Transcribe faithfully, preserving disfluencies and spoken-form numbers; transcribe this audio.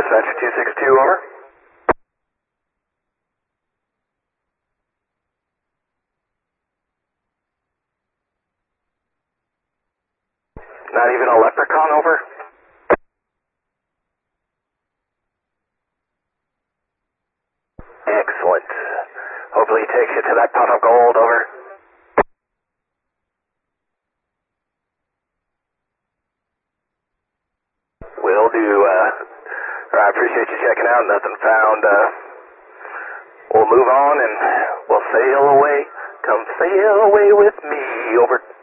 Dispatcher two six two, over. Not even a leprechaun, over. Excellent. Hopefully he takes you to that pot of gold, over. Will do, uh, I appreciate you checking out. Nothing found. Uh, we'll move on and we'll sail away. Come sail away with me, over.